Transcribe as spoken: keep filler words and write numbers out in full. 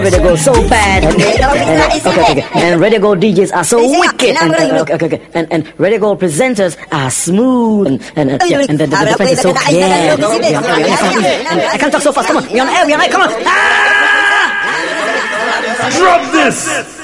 Radio Gold so bad, and, and, okay, okay, okay, and Radio Gold D Js are so wicked, and, and, okay, okay, okay, and, and Radio Gold presenters are smooth, and and, and, yeah, and the, the, the defense is so clear. Yeah, okay, okay, come on. And I can't talk so fast. Come on, we're on air, we're on air. Come on. Ah! Drop this.